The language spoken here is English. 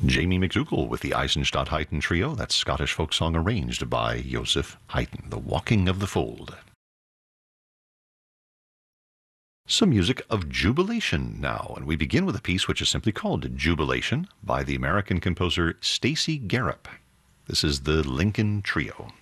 Jamie McDougall with the Eisenstadt Haydn Trio. That's Scottish folk song arranged by Joseph Haydn, The Walking of the Fold. Some music of jubilation now, and we begin with a piece which is simply called Jubilation by the American composer Stacy Garrop. This is the Lincoln Trio.